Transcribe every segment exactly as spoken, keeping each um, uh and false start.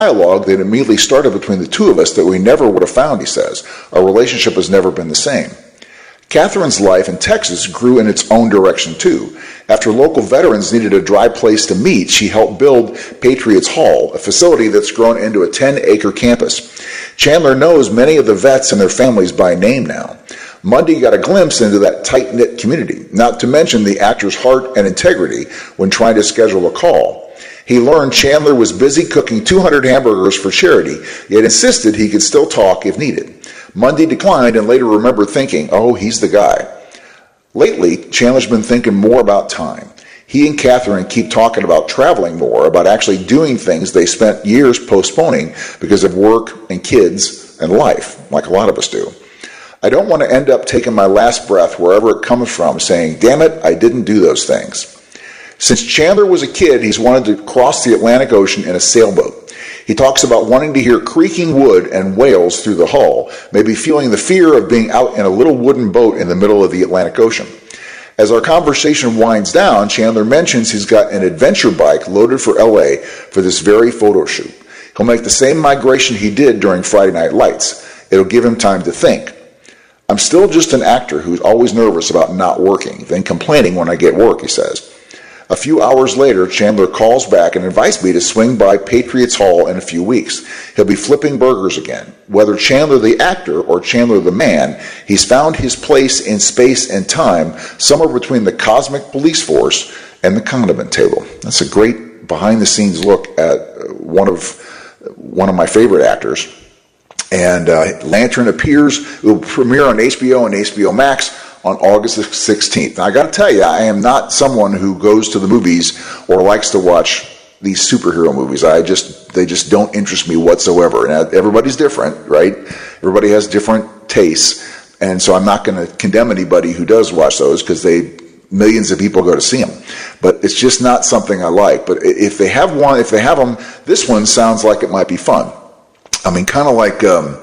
dialogue that immediately started between the two of us that we never would have found, he says. Our relationship has never been the same. Catherine's life in Texas grew in its own direction too. After local veterans needed a dry place to meet, she helped build Patriots Hall, a facility that's grown into a ten-acre campus. Chandler knows many of the vets and their families by name now. Mundy got a glimpse into that tight-knit community, not to mention the actor's heart and integrity when trying to schedule a call. He learned Chandler was busy cooking two hundred hamburgers for charity, yet insisted he could still talk if needed. Mundy declined and later remembered thinking, oh, he's the guy. Lately, Chandler's been thinking more about time. He and Catherine keep talking about traveling more, about actually doing things they spent years postponing because of work and kids and life, like a lot of us do. I don't want to end up taking my last breath wherever it comes from, saying, damn it, I didn't do those things. Since Chandler was a kid, he's wanted to cross the Atlantic Ocean in a sailboat. He talks about wanting to hear creaking wood and whales through the hull, maybe feeling the fear of being out in a little wooden boat in the middle of the Atlantic Ocean. As our conversation winds down, Chandler mentions he's got an adventure bike loaded for L A for this very photo shoot. He'll make the same migration he did during Friday Night Lights. It'll give him time to think. I'm still just an actor who's always nervous about not working, then complaining when I get work, he says. A few hours later, Chandler calls back and invites me to swing by Patriots Hall in a few weeks. He'll be flipping burgers again. Whether Chandler the actor or Chandler the man, he's found his place in space and time, somewhere between the cosmic police force and the condiment table. That's a great behind-the-scenes look at one of one of my favorite actors. And uh, Lantern appears, it will premiere on H B O and H B O Max on August sixteenth. Now, I got to tell you, I am not someone who goes to the movies or likes to watch these superhero movies. I just, they just don't interest me whatsoever. And everybody's different, right? Everybody has different tastes. And so I'm not going to condemn anybody who does watch those because they, millions of people go to see them. But it's just not something I like. But if they have one, if they have them, this one sounds like it might be fun. I mean, kind of like, um,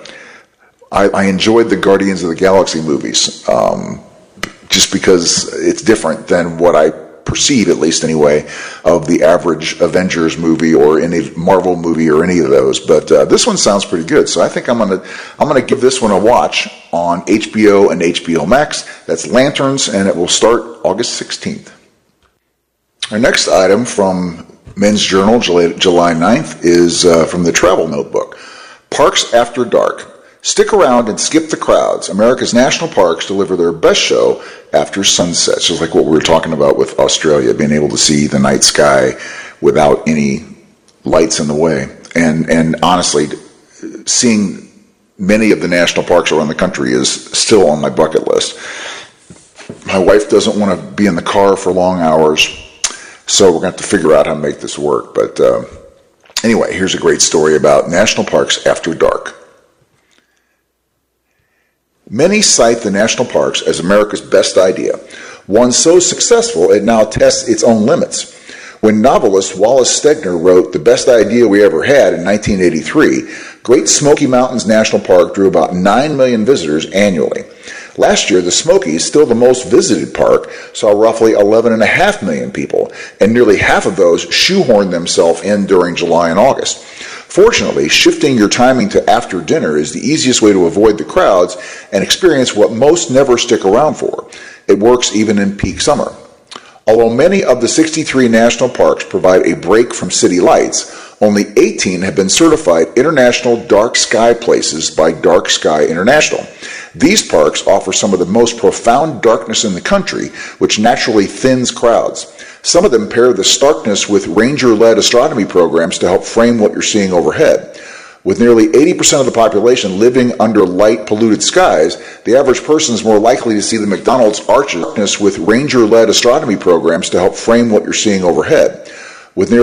I, I enjoyed the Guardians of the Galaxy movies, um, just because it's different than what I perceive, at least anyway, of the average Avengers movie or any Marvel movie or any of those. But uh, this one sounds pretty good, so I think I'm gonna I'm gonna give this one a watch on H B O and H B O Max. That's Lanterns, and it will start August sixteenth. Our next item from Men's Journal, July ninth, is uh, from the Travel Notebook. Parks After Dark. Stick around and skip the crowds. America's national parks deliver their best show after sunset. Just like what we were talking about with Australia, being able to see the night sky without any lights in the way. And and honestly, seeing many of the national parks around the country is still on my bucket list. My wife doesn't want to be in the car for long hours, so we're going to have to figure out how to make this work. But uh, anyway, here's a great story about national parks after dark. Many cite the national parks as America's best idea, one so successful it now tests its own limits. When novelist Wallace Stegner wrote The Best Idea We Ever Had in nineteen eighty-three, Great Smoky Mountains National Park drew about nine million visitors annually. Last year, the Smokies, still the most visited park, saw roughly eleven point five million people, and nearly half of those shoehorned themselves in during July and August. Fortunately, shifting your timing to after dinner is the easiest way to avoid the crowds and experience what most never stick around for. It works even in peak summer. Although many of the sixty-three national parks provide a break from city lights, only eighteen have been certified International Dark Sky Places by Dark Sky International. These parks offer some of the most profound darkness in the country, which naturally thins crowds. Some of them pair the starkness with ranger-led astronomy programs to help frame what you're seeing overhead. With nearly eighty percent of the population living under light-polluted skies, the average person is more likely to see the McDonald's arches with ranger-led astronomy programs to help frame what you're seeing overhead. With nearly